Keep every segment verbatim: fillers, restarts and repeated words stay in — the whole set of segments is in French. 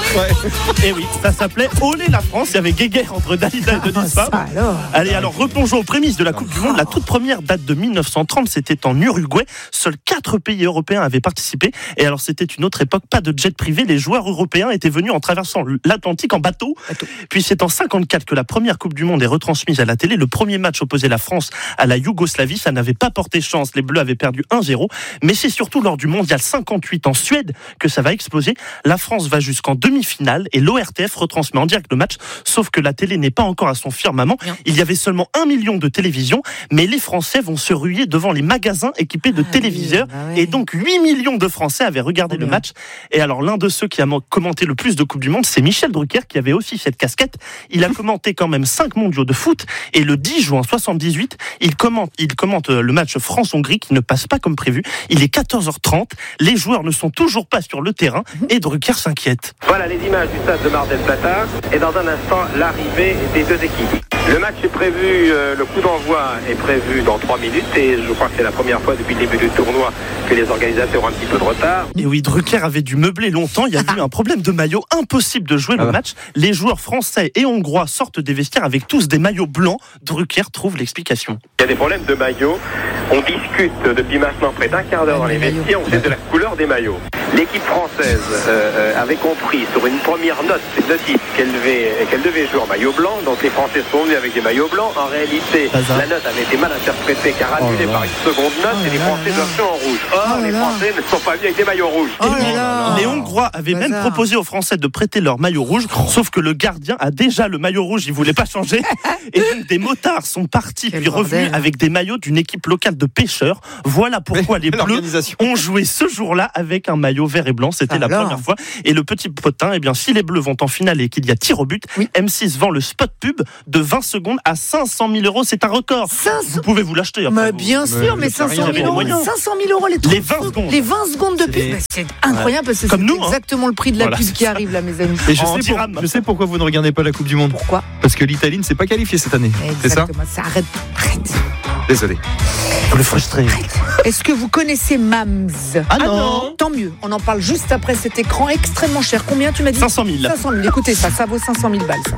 Et oui, ça s'appelait Olé la France. Il y avait guéguerre entre Dalida et Denis Fabre. Allez, alors replongeons aux prémices de la Coupe du Monde. La toute première date de dix-neuf cent trente, c'était en Uruguay. Seuls quatre pays européens avaient participé. Et alors, c'était une autre époque, pas de jet privé. Les joueurs européens étaient venus en traversant l'Atlantique en bateau. bateau. Puis c'est en cinquante-quatre que la première Coupe du Monde est retransmise à la télé. Le premier match opposait la France à la Yougoslavie. Ça n'avait pas porté chance. Les Bleus avaient perdu un zéro. Mais c'est surtout lors du mondial cinquante-huit en Suède que ça va exploser. La France va jusqu'en demi-finale et l'O R T F retransmet en direct le match. Sauf que la télé n'est pas encore à son firmament. Il y avait seulement un million de télévisions, mais les Français vont se ruer devant les magasins équipés de ah téléviseurs. Oui, bah ouais. Et donc huit millions de Français avaient regardé oh le bien. match. Et alors l'un de ceux qui a commenté le plus de Coupe du Monde, c'est Michel Drucker, qui avait aussi cette casquette. Il a commenté quand même cinq mondiaux de foot. Et le dix juin soixante-dix-huit, il commente, il commente le match France-Hongrie qui ne passe pas comme prévu. Il est quatorze heures trente. Les joueurs ne sont toujours pas sur le terrain et Drucker s'inquiète. Voilà les images du stade de Mar del Plata. Et dans un instant, l'arrivée des deux équipes. Le match est prévu, euh, le coup d'envoi est prévu dans trois minutes et je crois que c'est la première fois depuis le début du tournoi que les organisateurs ont un petit peu de retard. Et oui, Drucker avait dû meubler longtemps, il y a eu un problème de maillot, impossible de jouer ah le bah. match. Les joueurs français et hongrois sortent des vestiaires avec tous des maillots blancs. Drucker trouve l'explication. Il y a des problèmes de maillot, on discute depuis maintenant près d'un quart d'heure dans les vestiaires, on sait de la couleur des maillots. L'équipe française euh, avait compris sur une première note, notice qu'elle devait, qu'elle devait jouer en maillot blanc, donc les Français sont venus avec des maillots blancs. En réalité, la note avait été mal interprétée car annulée oh par une seconde note oh et les Français doivent jouer en rouge. Or, oh les Français ne sont pas venus avec des maillots rouges. Oh les Hongrois avaient Bazar. même proposé aux Français de prêter leur maillot rouge, sauf que le gardien a déjà le maillot rouge, il voulait pas changer. Et donc des motards sont partis Quel puis bordel. revenus avec des maillots d'une équipe locale de pêcheurs. Voilà pourquoi les Bleus ont joué ce jour-là avec un maillot vert et blanc. C'était Alors. la première fois. Et le petit potin, eh bien, si les Bleus vont en finale et qu'il y a tir au but, oui. M six vend le spot pub de vingt secondes à cinq cent mille euros. C'est un record. cinq cents Vous pouvez vous l'acheter. Après, mais vous, bien vous, sûr, mais cinq cent mille euros. cinq cent mille euros les, les vingt secondes. Les vingt secondes de pub. C'est, c'est incroyable parce que Comme c'est nous, exactement hein. le prix de la voilà. pub qui arrive là, mes amis. Et je sais, pour, je sais pourquoi vous ne regardez pas la Coupe du Monde. Pourquoi ? Parce que l'Italie ne s'est pas qualifiée cette année. Exactement. C'est ça, ça arrête. arrête. Désolé. Vous le frustrez. Est-ce que vous connaissez Mams ? Ah non. Tant mieux. On en parle juste après cet écran extrêmement cher. Combien tu m'as dit ? cinq cent mille. cinq cent mille. Écoutez ça, ça vaut cinq cent mille balles. Ça.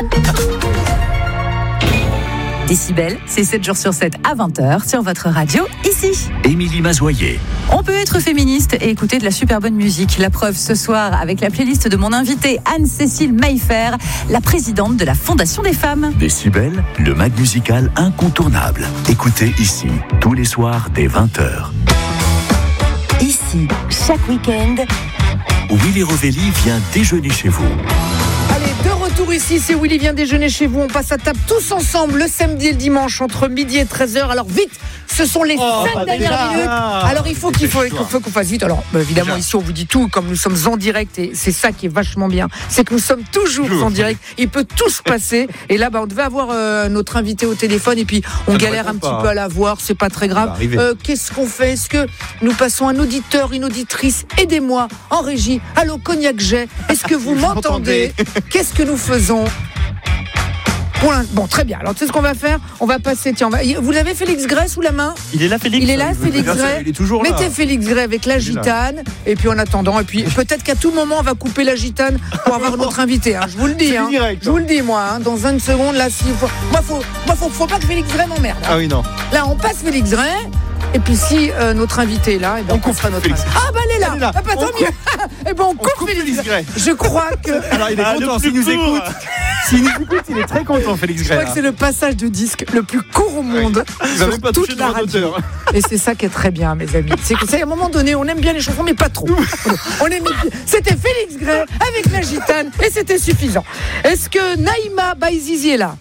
Décibel, c'est sept jours sur sept à vingt heures sur votre radio, ici. Émilie Mazoyer. On peut être féministe et écouter de la super bonne musique. La preuve ce soir avec la playlist de mon invitée Anne-Cécile Maillefer, la présidente de la Fondation des femmes. Décibel, le mag musical incontournable. Écoutez ici, tous les soirs dès vingt heures. Ici, chaque week-end, Willy Rovelli vient déjeuner chez vous. Allez, de retour ici, c'est Willy vient déjeuner chez vous. On passe à table tous ensemble le samedi et le dimanche entre midi et treize heures. Alors vite, ce sont les oh, cinq dernières déjà. minutes. Alors il faut qu'il faut, qu'il faut qu'on fasse vite. Alors bah, évidemment déjà. ici on vous dit tout, comme nous sommes en direct et c'est ça qui est vachement bien. C'est que nous sommes toujours Jour. en direct. Il peut tout se passer. Et là, bah, on devait avoir euh, notre invité au téléphone et puis on ça galère un petit pas. peu à la voir. C'est pas très grave. Euh, qu'est-ce qu'on fait ? Est-ce que nous passons un auditeur, une auditrice ? Aidez-moi en régie. Allô, Cognac Jet. Est-ce que vous m'entendez ? Qu'est-ce que nous faisons ? Pour bon, très bien. Alors, tu sais ce qu'on va faire ? On va passer. Tiens, on va... vous l'avez, Félix Gray, sous la main ? Il est là, Félix. Il est là, Félix Gray. Il est toujours là. Mettez Félix Gray avec la gitane. Et puis, en attendant, et puis peut-être qu'à tout moment, on va couper la gitane pour avoir notre invité. Hein. Je vous le dis. Hein. Direct, je vous le dis, moi. Hein. Dans une seconde, là, si faut... moi, faut, moi, faut, faut pas que Félix Gray m'emmerde. Hein. Ah oui, non. Là, on passe Félix Gray. Et puis si euh, notre invité est là, et ben, on, on coupe notre invité. Ah bah elle est là, elle est là. Ah bah tant mieux. Et ben on, on coupe, coupe Félix Gray. Je crois que. Alors il est ah, content s'il nous écoute. S'il nous écoute, il est très content, Félix Gray. Je crois que c'est le passage de disque le plus court au monde. Oui. Vous n'avez pas touché de radio. Et c'est ça qui est très bien, mes amis. C'est que c'est à un moment donné, on aime bien les chansons, mais pas trop. On aime bien. C'était Félix Gray avec la gitane et c'était suffisant. Est-ce que Naïma Baizizi est là?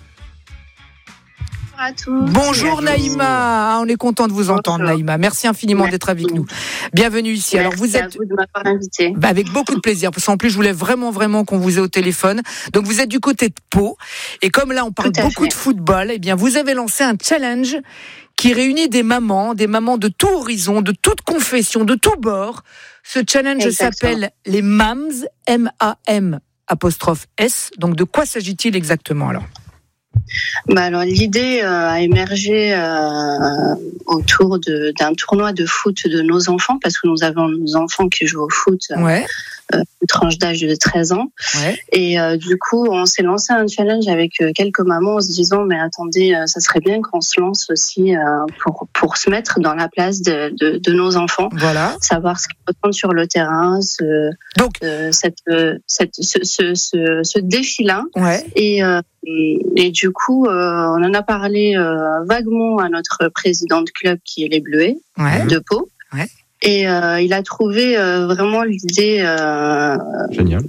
À tous. Bonjour Naïma, on est content de vous Bonjour. entendre Naïma. Merci infiniment Merci. d'être avec nous. Bienvenue ici. Merci Alors vous êtes à vous de m'avoir invité. Bah avec beaucoup de plaisir parce qu'en plus je voulais vraiment vraiment qu'on vous ait au téléphone. Donc vous êtes du côté de Pau et comme là on parle beaucoup fait. de football, eh bien vous avez lancé un challenge qui réunit des mamans, des mamans de tout horizon, de toute confession, de tout bord. Ce challenge Exactement. s'appelle les Mams, M A M apostrophe S. Donc de quoi s'agit-il exactement alors? Bah alors l'idée euh, a émergé euh, autour de, d'un tournoi de foot de nos enfants parce que nous avons nos enfants qui jouent au foot ouais. euh, une tranche d'âge de treize ans. Ouais. Et euh, du coup, on s'est lancé un challenge avec euh, quelques mamans en se disant, mais attendez, euh, ça serait bien qu'on se lance aussi euh, pour pour se mettre dans la place de, de, de nos enfants, Voilà. savoir ce qu'ils ressentent sur le terrain, ce, Donc, euh, cette, euh, cette, ce, ce, ce, ce défi-là. ouais. Et, euh, et, et du coup, euh, on en a parlé euh, vaguement à notre président de club qui est les Bleuets Ouais. de Pau. Ouais. Et euh, il a trouvé euh, vraiment l'idée, euh, Génial.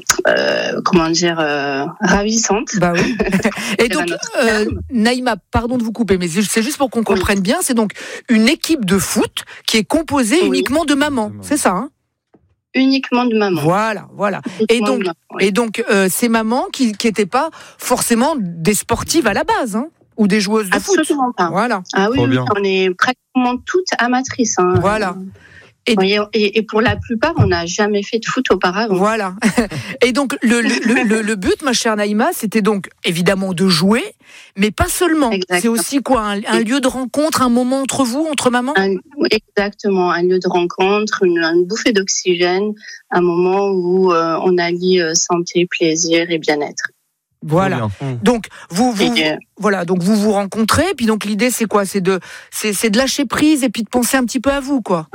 euh, comment dire, euh, ravissante. Bah oui. Et C'est donc, notre euh, terme. Naïma, pardon de vous couper, mais c'est juste pour qu'on comprenne bien. C'est donc une équipe de foot qui est composée Oui. uniquement de mamans. C'est ça, hein? Uniquement de maman. Voilà, voilà. Et Uniquement donc, de maman, oui. et donc, euh, ces mamans qui qui étaient pas forcément des sportives à la base, hein, ou des joueuses de foot. Absolument pas. Voilà, Ah oui, Trop oui, bien. on est pratiquement toutes amatrices. Hein. voilà. Et- Et, et, et pour la plupart, on n'a jamais fait de foot auparavant. Voilà. Et donc, le, le, le, le but, ma chère Naïma, c'était donc évidemment de jouer, mais pas seulement. Exactement. C'est aussi quoi, un, un lieu de rencontre, un moment entre vous, entre mamans? Un- exactement, un lieu de rencontre, une, une bouffée d'oxygène, un moment où euh, on allie euh, santé, plaisir et bien-être. Voilà. Trop bien. Donc vous vous Et, euh, voilà, donc vous vous rencontrez, puis donc l'idée c'est quoi? C'est de c'est c'est de lâcher prise et puis de penser un petit peu à vous, quoi.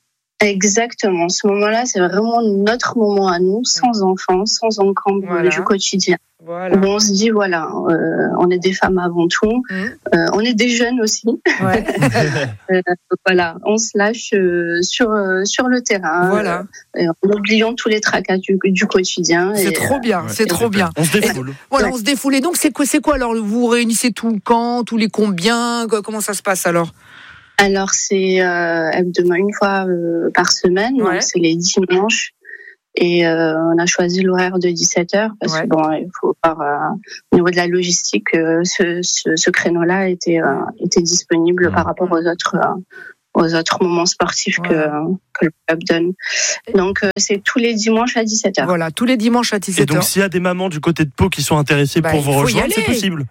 Exactement. Ce moment-là, c'est vraiment notre moment à nous, sans enfants, sans encombre Voilà. du quotidien. Voilà. Où on se dit, voilà, euh, on est des femmes avant tout, Mmh. euh, on est des jeunes aussi. Ouais. Euh, voilà, on se lâche euh, sur, euh, sur le terrain, Voilà. euh, en oubliant tous les tracas du, du quotidien. C'est et, trop bien, ouais, c'est trop bien. On se défoule. Voilà, Ouais. on se défoule. Et donc c'est quoi c'est quoi alors? Vous vous réunissez tout quand, tous les combien? Quoi- Comment ça se passe alors? Alors, c'est euh, hebdomadaire, une fois euh, par semaine, Ouais. donc c'est les dimanches. Et euh, on a choisi l'horaire de dix-sept heures parce Ouais. que bon, il faut voir euh, au niveau de la logistique, euh, ce, ce, ce créneau-là était euh, était disponible Mmh. par rapport aux autres euh, aux autres moments sportifs que Voilà. que le club donne. Donc euh, c'est tous les dimanches à dix-sept heures. Voilà, tous les dimanches à Et dix-sept donc, heures. s'il y a des mamans du côté de Pau qui sont intéressées Bah, pour il vous faut y rejoindre, aller. c'est possible.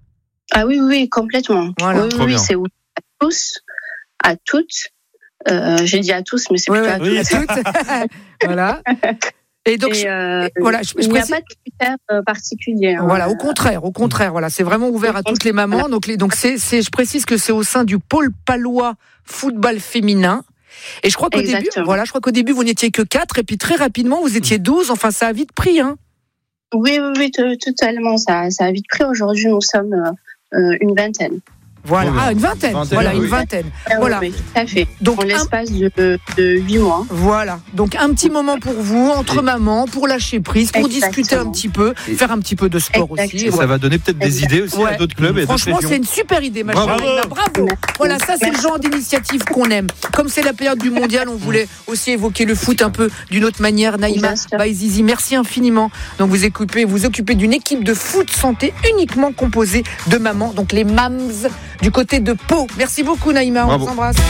Ah oui, oui, oui, complètement. Voilà. Oui, Trop oui, bien. c'est ouvert à tous, à toutes. Euh, j'ai dit à tous, mais c'est Ouais, plutôt ouais, à Oui. toutes. à toutes. Voilà. Et donc Et, je- euh, voilà, je, je il n'y a précise- pas de critères euh, particuliers. hein. Voilà, au contraire, au contraire, voilà, c'est vraiment ouvert à toutes les mamans. Donc, les, donc c'est, c'est, je précise que c'est au sein du pôle palois football féminin. Et je crois qu'au début, Exactement. voilà, je crois qu'au début vous n'étiez que quatre, et puis très rapidement vous étiez douze. Enfin, ça a vite pris, hein. Oui, oui, oui, to- totalement. Ça, ça a vite pris. Aujourd'hui, nous sommes euh, euh, une vingtaine. Voilà, Oh, ah, une vingtaine. vingtaine, voilà, oui. une vingtaine. Ah, Voilà. Oui, oui, tout à fait. Donc, En un- l'espace de, de huit mois. Voilà, donc un petit moment pour vous, entre mamans, pour lâcher prise, pour Exactement. discuter un petit peu, Et- faire un petit peu de sport aussi. Exactement. Et ça va donner peut-être des idées aussi Ouais. à d'autres clubs et d'autres Franchement, régions. c'est une super idée, ma chère Bravo. Naïma. Bravo. Merci. Voilà, ça, c'est le Merci. genre d'initiative qu'on aime. Comme c'est la période du mondial, on voulait aussi évoquer le foot un peu d'une autre manière. Naïma Bien sûr. Baizizi, merci infiniment. Donc, vous occupez, vous occupez d'une équipe de foot santé uniquement composée de mamans, donc les mams du côté de Pau. Merci beaucoup, Naïma. On Bravo. vous embrasse.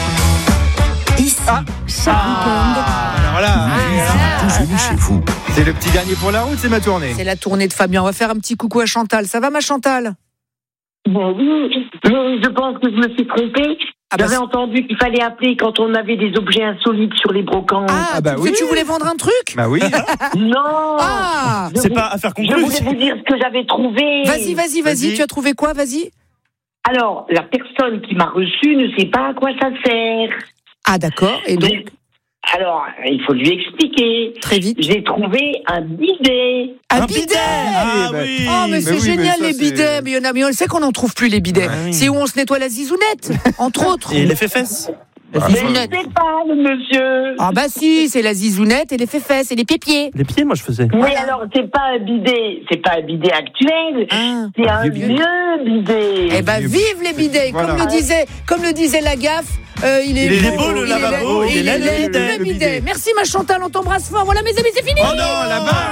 Ici, chaque week-end, Alors voilà, Ah, Déjeuner chez vous. c'est le petit dernier pour la route, c'est ma tournée. C'est la tournée de Fabien. On va faire un petit coucou à Chantal. Ça va, ma Chantal? Bon, oui, mais je pense que je me suis trompée. Ah, bah, J'avais c'est- entendu qu'il fallait appeler quand on avait des objets insolites sur les brocantes. ah, Ah, bah tu, oui. tu voulais vendre un truc? Bah oui. Non Ah, Je C'est vou- pas affaire Je conclue. voulais vous dire ce que j'avais trouvé. vas-y, vas-y, vas-y. Vas-y. Tu as trouvé quoi? Vas-y. Alors, la personne qui m'a reçu ne sait pas à quoi ça sert. Ah, d'accord. Et donc, Donc, alors, il faut lui expliquer. très vite. J'ai trouvé un bidet. Un Un bidet! bidet. Ah bah, oui. Oh, mais Mais c'est oui, mais génial, ça, les c'est- bidets. Mais, il y en a, mais on sait qu'on n'en trouve plus, les bidets. Ouais, oui. C'est où on se nettoie la zizounette, entre autres. Et l'effet fesses. La Mais je zizounette. sais pas, le monsieur. Ah, bah si, c'est la zizounette et les fesses et les pieds-pieds. Les pieds, moi, je faisais. Mais alors, c'est pas un bidet, c'est pas un bidet actuel, Ah. c'est un vieux vieux bidet. Eh ben, vive les bidets. Voilà. Comme le disait, comme le disait la gaffe, euh, il est Il est beau, beau, le il est lavabo, laid, il est laid, le laid, bidet. le bidet. Merci, ma Chantal, on t'embrasse fort. Voilà, mes amis, c'est fini. Oh non, la barbe.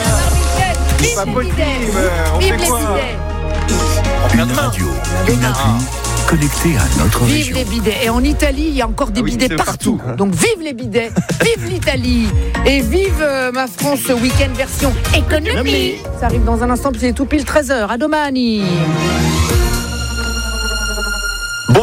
Vive pas les possible. bidets. On Vive fait les quoi bidets. Une radio, une appli connectée à notre Vive région. les bidets. Et en Italie, il y a encore des Ah oui, bidets c'est partout. partout. Donc vive les bidets, vive l'Italie et vive euh, ma France week-end version économie. Ça arrive dans un instant, puis c'est tout pile treize heures. À domani. Bonjour.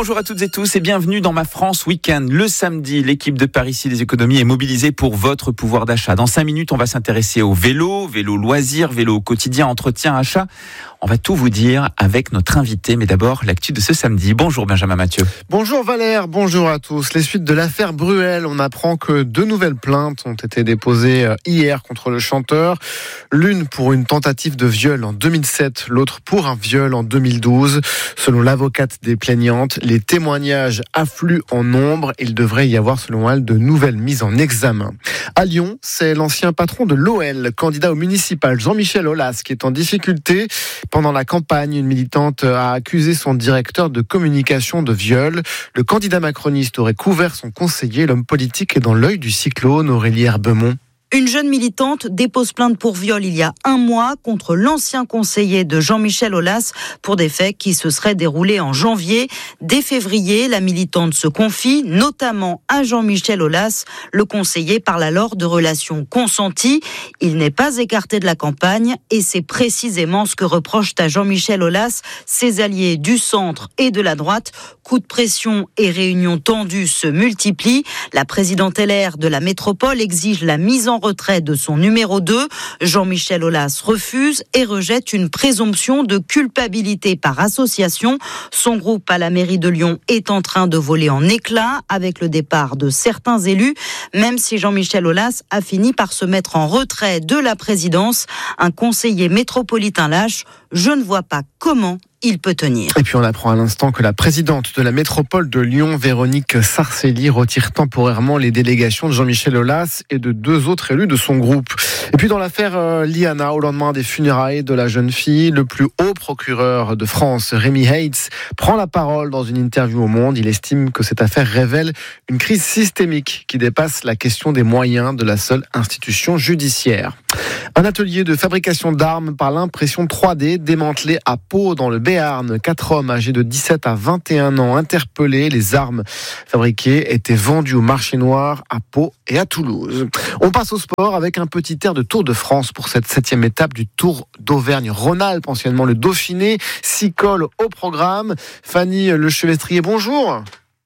Bonjour à toutes et tous et bienvenue dans Ma France Week-end. Le samedi, l'équipe de Parisis des économies est mobilisée pour votre pouvoir d'achat. Dans cinq minutes, on va s'intéresser au vélo, vélo loisirs, vélo au quotidien, entretien, achat. On va tout vous dire avec notre invité, mais d'abord l'actu de ce samedi. Bonjour Benjamin Mathieu. Bonjour Valère, bonjour à tous. Les suites de l'affaire Bruel, on apprend que deux nouvelles plaintes ont été déposées hier contre le chanteur. L'une pour une tentative de viol en deux mille sept, l'autre pour un viol en deux mille douze. Selon l'avocate des plaignantes, les témoignages affluent en nombre. Il devrait y avoir, selon elle, de nouvelles mises en examen. À Lyon, c'est l'ancien patron de l'O L, candidat au municipal, Jean-Michel Aulas, qui est en difficulté. Pendant la campagne, une militante a accusé son directeur de communication de viol. Le candidat macroniste aurait couvert son conseiller. L'homme politique est dans l'œil du cyclone. Aurélie Herbemont. Une jeune militante dépose plainte pour viol il y a un mois contre l'ancien conseiller de Jean-Michel Aulas pour des faits qui se seraient déroulés en janvier. Dès février, la militante se confie notamment à Jean-Michel Aulas. Le conseiller parle alors de relations consenties. Il n'est pas écarté de la campagne et c'est précisément ce que reprochent à Jean-Michel Aulas ses alliés du centre et de la droite. Coups de pression et réunions tendues se multiplient. La présidente L R de la métropole exige la mise en retrait de son numéro deux. Jean-Michel Aulas refuse et rejette une présomption de culpabilité par association. Son groupe à la mairie de Lyon est en train de voler en éclats avec le départ de certains élus, même si Jean-Michel Aulas a fini par se mettre en retrait de la présidence. Un conseiller métropolitain lâche, je ne vois pas comment il peut tenir. Et puis on apprend à l'instant que la présidente de la métropole de Lyon, Véronique Sarcelli, retire temporairement les délégations de Jean-Michel Aulas et de deux autres élus de son groupe. Et puis dans l'affaire euh, Liana, au lendemain des funérailles de la jeune fille, le plus haut procureur de France, Rémi Heitz, prend la parole dans une interview au Monde. Il estime que cette affaire révèle une crise systémique qui dépasse la question des moyens de la seule institution judiciaire. Un atelier de fabrication d'armes par l'impression trois D démantelé à Pau dans le Béarn. Quatre hommes âgés de dix-sept à vingt et un ans interpellés. Les armes fabriquées étaient vendues au marché noir à Pau et à Toulouse. On passe au sport avec un petit air de Tour de France pour cette septième étape du Tour d'Auvergne-Rhône-Alpes, anciennement le Dauphiné. Six cols au programme. Fanny Lechevestrier, bonjour.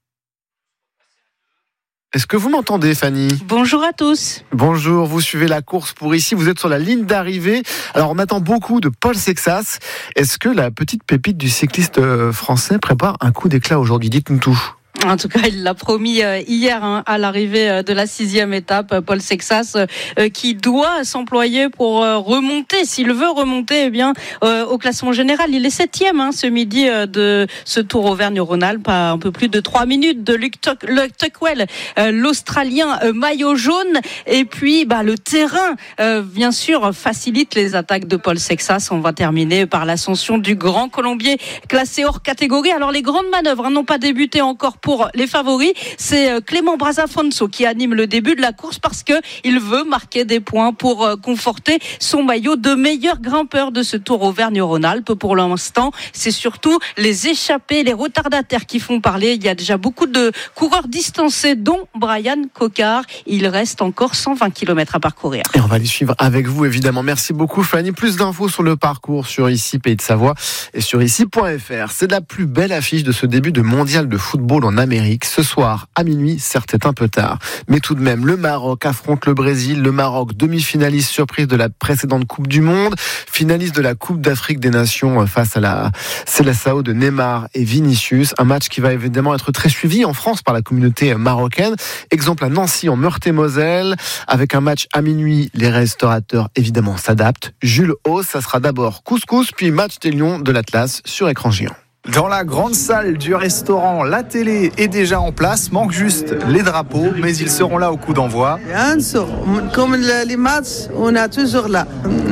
Est-ce que vous m'entendez, Fanny ? Bonjour à tous. Bonjour, vous suivez la course pour ici, vous êtes sur la ligne d'arrivée. Alors on attend beaucoup de Paul Sexas. Est-ce que la petite pépite du cycliste français prépare un coup d'éclat aujourd'hui ? Dites-nous tout. En tout cas, il l'a promis hier hein, à l'arrivée de la sixième étape, Paul Sexas, euh, qui doit s'employer pour euh, remonter, s'il veut remonter, eh bien euh, au classement général. Il est septième hein, ce midi euh, de ce Tour Auvergne-Rhône-Alpes, à un peu plus de trois minutes de Luke Tuckwell, euh, l'Australien euh, maillot jaune. Et puis, bah, le terrain, euh, bien sûr, facilite les attaques de Paul Sexas. On va terminer par l'ascension du Grand Colombier, classé hors catégorie. Alors, les grandes manœuvres hein, n'ont pas débuté encore pour les favoris, c'est Clément Brazafonso qui anime le début de la course parce que il veut marquer des points pour conforter son maillot de meilleur grimpeur de ce Tour Auvergne-Rhône-Alpes. Pour l'instant, c'est surtout les échappés, les retardataires qui font parler. Il y a déjà beaucoup de coureurs distancés, dont Brian Cocard. Il reste encore cent vingt kilomètres à parcourir. Et on va les suivre avec vous, évidemment. Merci beaucoup, Fanny. Plus d'infos sur le parcours sur Ici Pays de Savoie et sur ici point f r. C'est la plus belle affiche de ce début de mondial de football en Amérique. Ce soir, à minuit, certes c'est un peu tard, mais tout de même, le Maroc affronte le Brésil. Le Maroc, demi-finaliste surprise de la précédente Coupe du Monde, finaliste de la Coupe d'Afrique des Nations face à la Seleção de Neymar et Vinicius. Un match qui va évidemment être très suivi en France par la communauté marocaine. Exemple à Nancy, en Meurthe-et-Moselle. Avec un match à minuit, les restaurateurs évidemment s'adaptent. Jules Hauss, ça sera d'abord couscous, puis match des Lions de l'Atlas sur écran géant. Dans la grande salle du restaurant, la télé est déjà en place, manque juste les drapeaux, mais ils seront là au coup d'envoi. Comme les matchs, on est toujours là.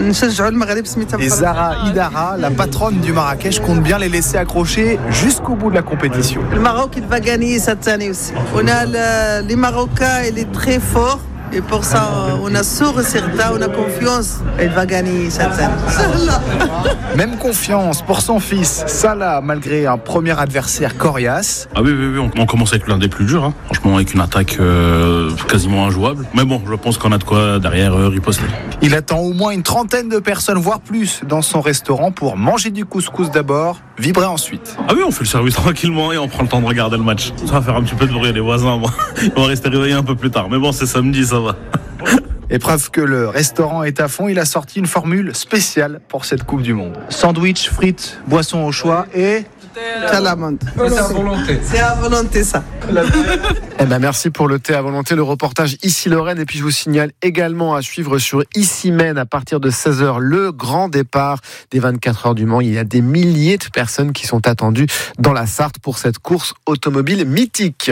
Et Zara Idara, la patronne du Marrakech, compte bien les laisser accrocher jusqu'au bout de la compétition. Le Maroc, il va gagner cette année aussi. On a le, les Marocains, il est très fort. Et pour ça, on a ce résultat, on a confiance. Elle va gagner cette année. Même confiance pour son fils, Salah, malgré un premier adversaire coriace. Ah oui, oui, oui, on, on commence avec l'un des plus durs. Hein. Franchement, avec une attaque euh, quasiment injouable. Mais bon, je pense qu'on a de quoi derrière euh, riposter. Il attend au moins une trentaine de personnes, voire plus, dans son restaurant pour manger du couscous d'abord, vibrer ensuite. Ah oui, on fait le service tranquillement et on prend le temps de regarder le match. Ça va faire un petit peu de bruit, les voisins. Bon, on va rester réveillés un peu plus tard. Mais bon, c'est samedi, ça va. Et preuve que le restaurant est à fond, il a sorti une formule spéciale pour cette Coupe du Monde. Sandwich, frites, boissons au choix et... C'est à la menthe. C'est à volonté. C'est à volonté, ça. Eh ben, merci pour le thé à volonté, le reportage Ici Lorraine. Et puis je vous signale également à suivre sur Ici Maine à partir de seize heures le grand départ des vingt-quatre heures du Mans. Il y a des milliers de personnes qui sont attendues dans la Sarthe pour cette course automobile mythique.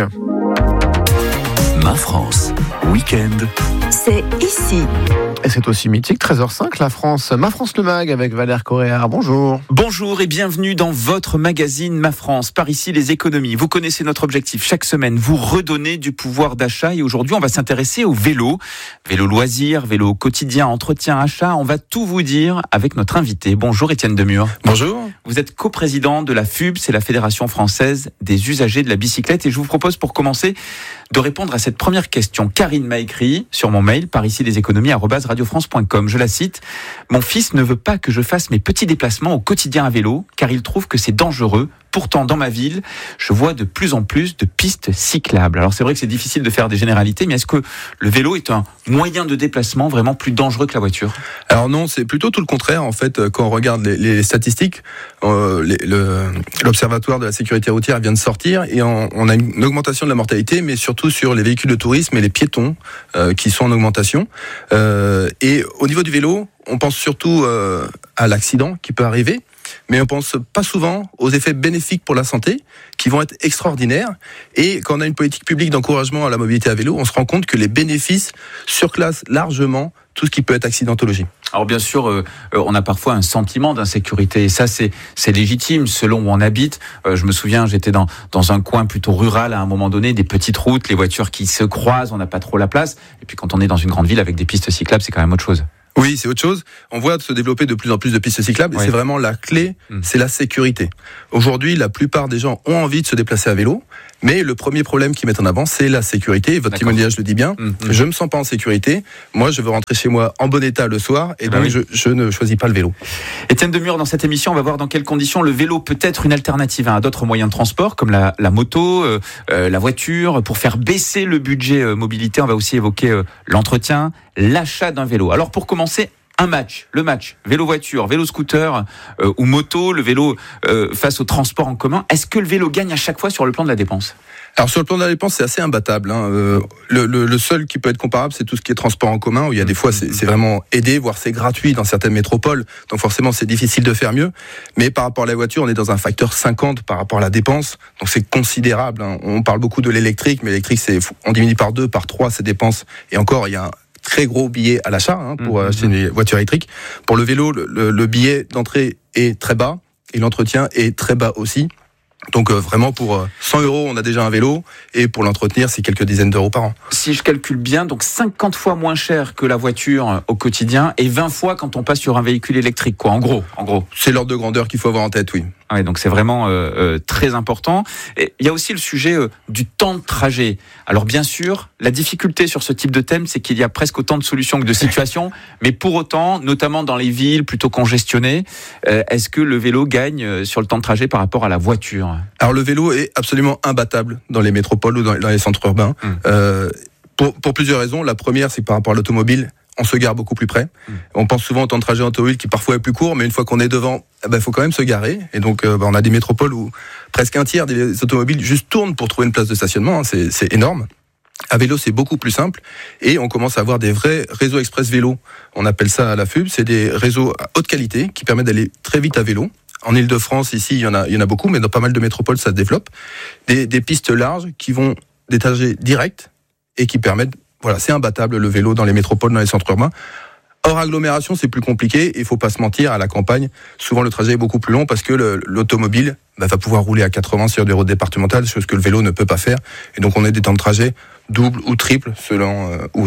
Ma France, week-end. C'est ici. Et c'est aussi mythique, treize heures cinq, la France. Ma France le Mag avec Valère Coréard. Bonjour. Bonjour et bienvenue dans votre magazine Ma France. Par ici, les économies. Vous connaissez notre objectif. Chaque semaine, vous redonnez du pouvoir d'achat. Et aujourd'hui, on va s'intéresser au vélo. Vélo loisir, vélo quotidien, entretien, achat. On va tout vous dire avec notre invité. Bonjour Étienne Demur. Bonjour. Vous êtes coprésident de la F U B, c'est la Fédération française des usagers de la bicyclette. Et je vous propose pour commencer de répondre à cette première question. Karine m'a écrit sur mon mail, par ici les économies, arobase radiofrance point com. Je la cite. Mon fils ne veut pas que je fasse mes petits déplacements au quotidien à vélo, car il trouve que c'est dangereux. Pourtant, dans ma ville, je vois de plus en plus de pistes cyclables. Alors c'est vrai que c'est difficile de faire des généralités, mais est-ce que le vélo est un moyen de déplacement vraiment plus dangereux que la voiture ? Alors non, c'est plutôt tout le contraire. En fait, quand on regarde les, les statistiques, euh, les, le, l'Observatoire de la sécurité routière vient de sortir et on, on a une augmentation de la mortalité, mais surtout sur les véhicules de tourisme et les piétons euh, qui sont en augmentation. Euh, et au niveau du vélo, on pense surtout euh, à l'accident qui peut arriver. Mais on pense pas souvent aux effets bénéfiques pour la santé qui vont être extraordinaires. Et quand on a une politique publique d'encouragement à la mobilité à vélo, on se rend compte que les bénéfices surclassent largement tout ce qui peut être accidentologie. Alors bien sûr, euh, on a parfois un sentiment d'insécurité et ça c'est c'est légitime selon où on habite. Euh, je me souviens, j'étais dans dans un coin plutôt rural à un moment donné, des petites routes, les voitures qui se croisent, on n'a pas trop la place. Et puis quand on est dans une grande ville avec des pistes cyclables, c'est quand même autre chose. Oui, c'est autre chose. On voit se développer de plus en plus de pistes cyclables et oui. C'est vraiment la clé, mmh. c'est la sécurité. Aujourd'hui, la plupart des gens ont envie de se déplacer à vélo, mais le premier problème qu'ils mettent en avant, c'est la sécurité. Votre témoignage le dit bien. Mmh. Je me sens pas en sécurité. Moi, je veux rentrer chez moi en bon état le soir et donc ah oui. je, je ne choisis pas le vélo. Étienne Demur, dans cette émission, on va voir dans quelles conditions le vélo peut être une alternative à d'autres moyens de transport comme la, la moto, euh, euh, la voiture. Pour faire baisser le budget euh, mobilité, on va aussi évoquer euh, l'entretien, l'achat d'un vélo. Alors pour commencer, un match, le match vélo-voiture, vélo-scooter euh, ou moto, le vélo euh, face au transport en commun. Est-ce que le vélo gagne à chaque fois sur le plan de la dépense ? Alors sur le plan de la dépense, c'est assez imbattable. Hein. Euh, le, le, le seul qui peut être comparable, c'est tout ce qui est transport en commun, où il y a des fois c'est, c'est vraiment aidé, voire c'est gratuit dans certaines métropoles. Donc forcément, c'est difficile de faire mieux. Mais par rapport à la voiture, on est dans un facteur cinquante par rapport à la dépense. Donc c'est considérable. Hein. On parle beaucoup de l'électrique, mais l'électrique, c'est on diminue par deux, par trois ces dépenses. Et encore, il y a un très gros billet à l'achat hein, pour mmh. acheter une voiture électrique. Pour le vélo, le, le, le billet d'entrée est très bas et l'entretien est très bas aussi. Donc euh, vraiment pour euh, cent euros, on a déjà un vélo et pour l'entretenir, c'est quelques dizaines d'euros par an. Si je calcule bien, donc cinquante fois moins cher que la voiture euh, au quotidien et vingt fois quand on passe sur un véhicule électrique, quoi. En gros, en gros. C'est l'ordre de grandeur qu'il faut avoir en tête, oui. Ouais, donc c'est vraiment euh, euh, très important. Et il y a aussi le sujet euh, du temps de trajet. Alors bien sûr, la difficulté sur ce type de thème, c'est qu'il y a presque autant de solutions que de situations. Mais pour autant, notamment dans les villes plutôt congestionnées, euh, est-ce que le vélo gagne sur le temps de trajet par rapport à la voiture ? Alors le vélo est absolument imbattable dans les métropoles ou dans, dans les centres urbains. Mmh. Euh, pour, pour plusieurs raisons. La première, c'est que par rapport à l'automobile, on se gare beaucoup plus près. Mmh. On pense souvent au temps de trajet en automobile qui parfois est plus court, mais une fois qu'on est devant, il eh ben, faut quand même se garer. Et donc, euh, ben, on a des métropoles où presque un tiers des automobiles juste tournent pour trouver une place de stationnement. Hein, c'est, c'est énorme. À vélo, c'est beaucoup plus simple. Et on commence à avoir des vrais réseaux express vélo. On appelle ça à la F U B. C'est des réseaux à haute qualité qui permettent d'aller très vite à vélo. En Ile-de-France, ici, il y en a, il y en a beaucoup, mais dans pas mal de métropoles, ça se développe. Des, des pistes larges qui vont des trajets directs et qui permettent, voilà, c'est imbattable le vélo dans les métropoles, dans les centres urbains. Hors agglomération, c'est plus compliqué. Il faut pas se mentir, à la campagne, souvent le trajet est beaucoup plus long parce que le, l'automobile bah, va pouvoir rouler à quatre-vingts sur des routes départementales, chose que le vélo ne peut pas faire. Et donc on a des temps de trajet double ou triple selon euh, où vous êtes.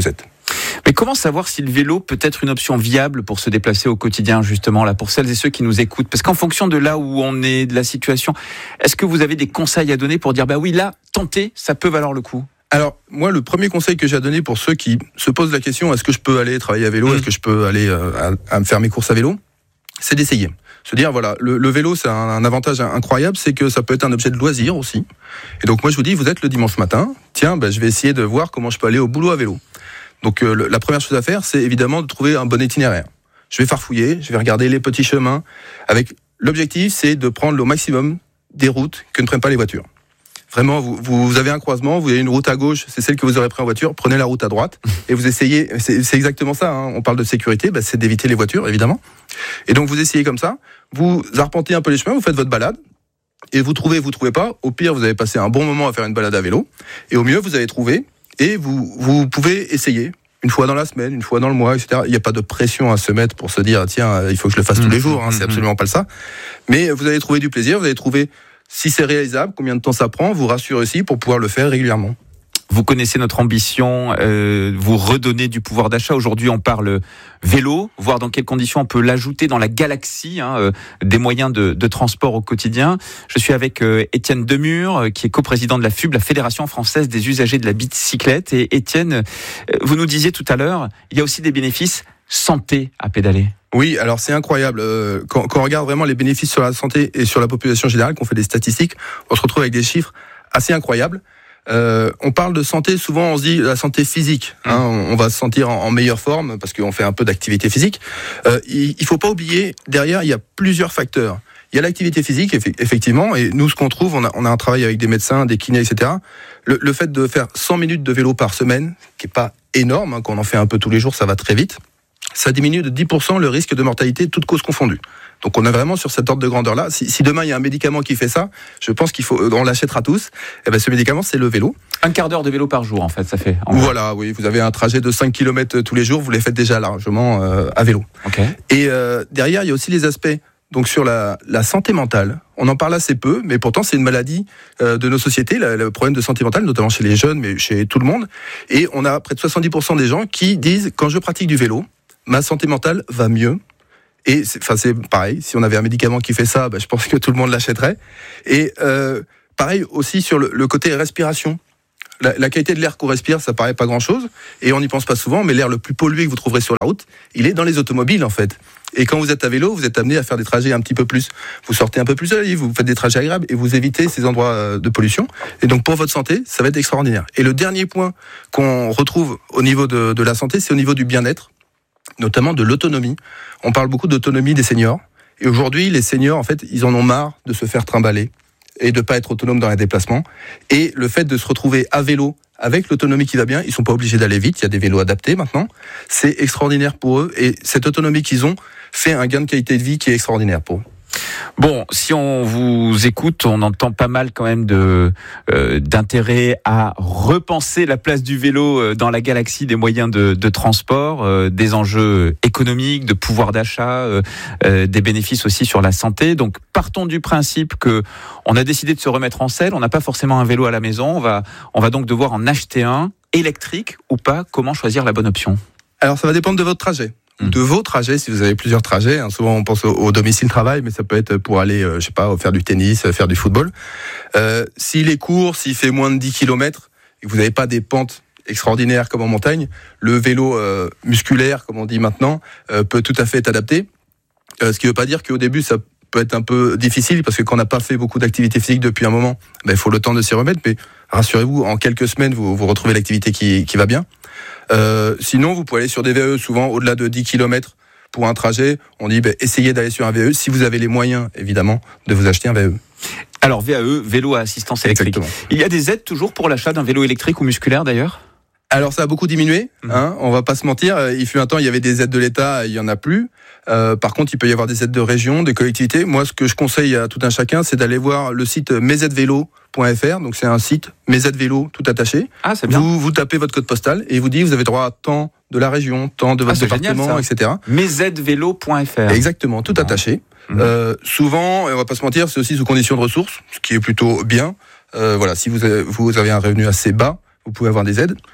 Mais comment savoir si le vélo peut être une option viable pour se déplacer au quotidien, justement, là, pour celles et ceux qui nous écoutent? Parce qu'en fonction de là où on est, de la situation, est-ce que vous avez des conseils à donner pour dire, bah oui, là, tenter, ça peut valoir le coup? Alors, moi, le premier conseil que j'ai à donner pour ceux qui se posent la question, est-ce que je peux aller travailler à vélo, mmh. est-ce que je peux aller euh, à, à me faire mes courses à vélo, c'est d'essayer. Se dire, voilà, le, le vélo, c'est un, un avantage incroyable, c'est que ça peut être un objet de loisir aussi. Et donc, moi, je vous dis, vous êtes le dimanche matin, tiens, bah, je vais essayer de voir comment je peux aller au boulot à vélo. Donc, euh, le, la première chose à faire, c'est évidemment de trouver un bon itinéraire. Je vais farfouiller, je vais regarder les petits chemins. Avec l'objectif, c'est de prendre au maximum des routes que ne prennent pas les voitures. Vraiment, vous, vous avez un croisement, vous avez une route à gauche, c'est celle que vous aurez pris en voiture, prenez la route à droite et vous essayez, c'est, c'est exactement ça, hein, on parle de sécurité, bah, c'est d'éviter les voitures, évidemment. Et donc vous essayez comme ça, vous arpentez un peu les chemins, vous faites votre balade, et vous trouvez, vous trouvez pas, au pire vous avez passé un bon moment à faire une balade à vélo, et au mieux vous avez trouvé, et vous, vous pouvez essayer, une fois dans la semaine, une fois dans le mois, et cetera. Il n'y a pas de pression à se mettre pour se dire, tiens, il faut que je le fasse mmh, tous les jours, hein, mmh, c'est absolument pas ça. Mais vous allez trouver du plaisir, vous allez trouver, si c'est réalisable, combien de temps ça prend, vous rassurez aussi pour pouvoir le faire régulièrement. Vous connaissez notre ambition, euh, vous redonner du pouvoir d'achat. Aujourd'hui, on parle vélo, voir dans quelles conditions on peut l'ajouter dans la galaxie hein, euh, des moyens de, de transport au quotidien. Je suis avec euh, Étienne Demure, euh, qui est coprésident de la F U B, la Fédération française des usagers de la bicyclette. Et Étienne, euh, vous nous disiez tout à l'heure, il y a aussi des bénéfices santé à pédaler. Oui, alors c'est incroyable. Euh, quand, quand on regarde vraiment les bénéfices sur la santé et sur la population générale, qu'on fait des statistiques, on se retrouve avec des chiffres assez incroyables. Euh, on parle de santé, souvent on se dit la santé physique. Hein, on, on va se sentir en, en meilleure forme parce qu'on fait un peu d'activité physique. Euh, il, il faut pas oublier, derrière, il y a plusieurs facteurs. Il y a l'activité physique, effectivement, et nous, ce qu'on trouve, on a, on a un travail avec des médecins, des kinés, et cetera. Le, le fait de faire cent minutes de vélo par semaine, qui est pas énorme, hein, quand on en fait un peu tous les jours, ça va très vite. Ça diminue de dix pour cent le risque de mortalité, toutes causes confondues. Donc on est vraiment sur cet ordre de grandeur-là. Si, si demain il y a un médicament qui fait ça, je pense qu'il faut, on l'achètera tous. Et ben ce médicament, c'est le vélo. Un quart d'heure de vélo par jour, en fait, ça fait. Voilà, oui. Vous avez un trajet de cinq kilomètres tous les jours, vous les faites déjà largement euh, à vélo. Okay. Et euh, derrière, il y a aussi les aspects. Donc sur la, la santé mentale, on en parle assez peu, mais pourtant c'est une maladie euh, de nos sociétés, la, le problème de santé mentale, notamment chez les jeunes, mais chez tout le monde. Et on a près de soixante-dix pour cent des gens qui disent, quand je pratique du vélo, ma santé mentale va mieux. Et c'est, enfin, c'est pareil, si on avait un médicament qui fait ça, bah, je pense que tout le monde l'achèterait. Et euh, pareil aussi sur le, le côté respiration. La, la qualité de l'air qu'on respire, ça paraît pas grand-chose, et on n'y pense pas souvent, mais l'air le plus pollué que vous trouverez sur la route, il est dans les automobiles en fait. Et quand vous êtes à vélo, vous êtes amené à faire des trajets un petit peu plus. Vous sortez un peu plus à l'île, vous faites des trajets agréables, et vous évitez ces endroits de pollution. Et donc pour votre santé, ça va être extraordinaire. Et le dernier point qu'on retrouve au niveau de, de la santé, c'est au niveau du bien-être, notamment de l'autonomie. On parle beaucoup d'autonomie des seniors. Et aujourd'hui, les seniors, en fait, ils en ont marre de se faire trimballer et de pas être autonomes dans les déplacements. Et le fait de se retrouver à vélo avec l'autonomie qui va bien, ils sont pas obligés d'aller vite, il y a des vélos adaptés maintenant. C'est extraordinaire pour eux et cette autonomie qu'ils ont fait un gain de qualité de vie qui est extraordinaire pour eux. Bon, si on vous écoute, on entend pas mal quand même de euh, d'intérêt à repenser la place du vélo dans la galaxie des moyens de, de transport, euh, des enjeux économiques, de pouvoir d'achat, euh, euh, des bénéfices aussi sur la santé. Donc, partons du principe que on a décidé de se remettre en selle. On n'a pas forcément un vélo à la maison. On va on va donc devoir en acheter un, électrique ou pas. Comment choisir la bonne option ? Alors, ça va dépendre de votre trajet. De vos trajets, si vous avez plusieurs trajets, hein, souvent on pense au, au domicile-travail, mais ça peut être pour aller, euh, je sais pas, faire du tennis, faire du football. Euh, s'il est court, s'il fait moins de dix kilomètres, et que vous n'avez pas des pentes extraordinaires comme en montagne, le vélo euh, musculaire, comme on dit maintenant, euh, peut tout à fait être adapté. Euh, ce qui ne veut pas dire qu'au début, ça peut être un peu difficile, parce que quand on n'a pas fait beaucoup d'activité physique depuis un moment, ben, il faut le temps de s'y remettre, mais rassurez-vous, en quelques semaines, vous, vous retrouvez l'activité qui, qui va bien. Euh, sinon, vous pouvez aller sur des V A E, souvent au-delà de dix kilomètres pour un trajet. On dit, bah, essayez d'aller sur un V A E, si vous avez les moyens, évidemment, de vous acheter un V A E. Alors, V A E, vélo à assistance électrique. Exactement. Il y a des aides toujours pour l'achat d'un vélo électrique ou musculaire, d'ailleurs ? Alors, ça a beaucoup diminué, hein, on va pas se mentir. Il fut un temps, il y avait des aides de l'État, il y en a plus. Euh, par contre, il peut y avoir des aides de région, des collectivités. Moi, ce que je conseille à tout un chacun, c'est d'aller voir le site mes aides vélo point f r. Donc, c'est un site mes aides vélo tout attaché. Ah, c'est bien. Vous, vous tapez votre code postal et vous dites, vous avez droit à tant de la région, tant de votre ah, département, génial, et cetera. mes aides vélo point f r. Exactement, tout attaché. Mmh. Euh, souvent, et on va pas se mentir, c'est aussi sous condition de ressources, ce qui est plutôt bien. Euh, voilà, si vous avez, vous avez un revenu assez bas, vous pouvez avoir des aides.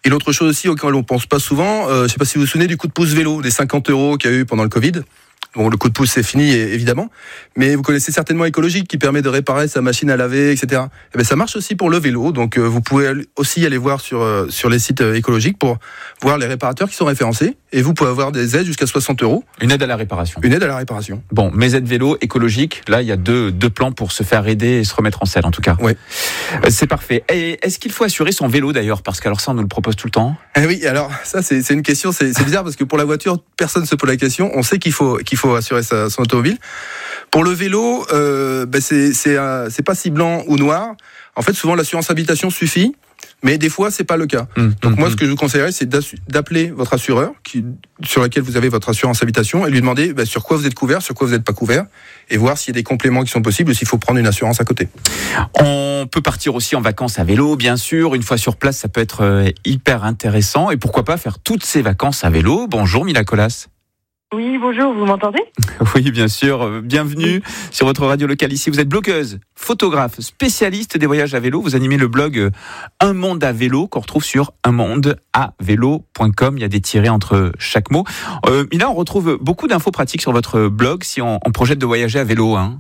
Et l'autre chose aussi auquel on pense pas souvent, euh, je sais pas si vous vous souvenez du coup de pouce vélo, des cinquante euros qu'il y a eu pendant le Covid. Bon, le coup de pouce, c'est fini, évidemment. Mais vous connaissez certainement Écologique, qui permet de réparer sa machine à laver, et cetera. Et bien, ça marche aussi pour le vélo. Donc, euh, vous pouvez aussi aller voir sur, euh, sur les sites euh, écologiques pour voir les réparateurs qui sont référencés. Et vous pouvez avoir des aides jusqu'à soixante euros. Une aide à la réparation. Une aide à la réparation. Bon, mes aides vélo écologiques, là, il y a deux, deux plans pour se faire aider et se remettre en selle, en tout cas. Oui. Euh, c'est parfait. Et est-ce qu'il faut assurer son vélo, d'ailleurs? Parce qu'alors ça, on nous le propose tout le temps. Eh oui, alors, ça, c'est, c'est une question, c'est, c'est bizarre parce que pour la voiture, personne ne se pose la question. On sait qu'il faut, qu'il faut assurer sa, son automobile. Pour le vélo, euh, ben c'est, c'est, euh, c'est pas si blanc ou noir. En fait, souvent, l'assurance habitation suffit. Mais des fois, c'est pas le cas. Mmh, Donc mmh, moi, ce que je vous conseillerais, c'est d'appeler votre assureur, qui, sur lequel vous avez votre assurance habitation, et lui demander bah, sur quoi vous êtes couvert, sur quoi vous n'êtes pas couvert, et voir s'il y a des compléments qui sont possibles ou s'il faut prendre une assurance à côté. On peut partir aussi en vacances à vélo, bien sûr. Une fois sur place, ça peut être euh, hyper intéressant. Et pourquoi pas faire toutes ces vacances à vélo? Bonjour Mila Colas. Oui, bonjour, vous m'entendez? Oui, bien sûr. Bienvenue oui. sur votre radio locale ici. Vous êtes blogueuse, photographe, spécialiste des voyages à vélo. Vous animez le blog Un Monde à Vélo qu'on retrouve sur un monde à vélo point com. Il y a des tirets entre chaque mot. Euh, Mila, on retrouve beaucoup d'infos pratiques sur votre blog si on, on projette de voyager à vélo. Hein.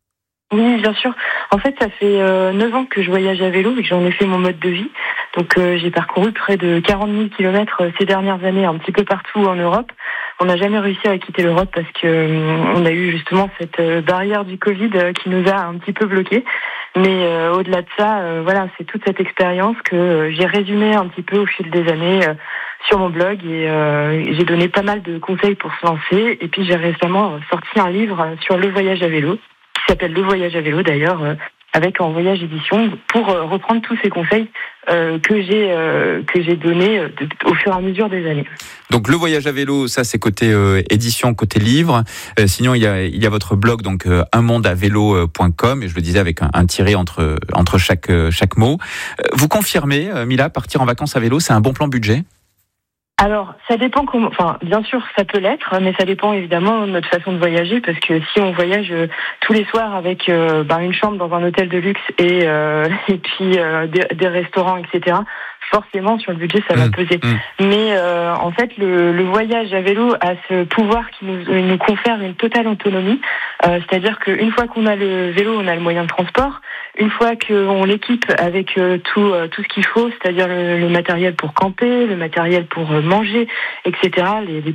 Oui, bien sûr. En fait, ça fait euh, neuf ans que je voyage à vélo et que j'en ai fait mon mode de vie. Donc, euh, j'ai parcouru près de quarante mille kilomètres ces dernières années, un petit peu partout en Europe. On n'a jamais réussi à quitter l'Europe parce que euh, on a eu justement cette euh, barrière du Covid euh, qui nous a un petit peu bloqués. Mais euh, au-delà de ça, euh, voilà, c'est toute cette expérience que euh, j'ai résumée un petit peu au fil des années euh, sur mon blog et euh, j'ai donné pas mal de conseils pour se lancer. Et puis, j'ai récemment sorti un livre sur le voyage à vélo, qui s'appelle Le Voyage à vélo d'ailleurs, euh, avec En Voyage Édition, pour euh, reprendre tous ces conseils euh, que j'ai euh, que j'ai donnés euh, de, au fur et à mesure des années. Donc Le Voyage à vélo, ça c'est côté euh, édition, côté livre. Euh, sinon il y a il y a votre blog donc euh, un monde à vélo point com et je le disais avec un, un tiré entre entre chaque euh, chaque mot. Euh, vous confirmez, euh, Mila, partir en vacances à vélo, c'est un bon plan budget? Alors, ça dépend comment. Enfin, bien sûr, ça peut l'être, mais ça dépend évidemment de notre façon de voyager, parce que si on voyage euh, tous les soirs avec euh, ben, une chambre dans un hôtel de luxe et euh, et puis euh, des, des restaurants, et cetera. Forcément, sur le budget, ça va peser. Mmh. Mais euh, en fait, le, le voyage à vélo a ce pouvoir qui nous, nous confère une totale autonomie. Euh, c'est-à-dire qu'une fois qu'on a le vélo, on a le moyen de transport. Une fois qu'on l'équipe avec euh, tout, euh, tout ce qu'il faut, c'est-à-dire le, le matériel pour camper, le matériel pour euh, manger, et cetera, les, les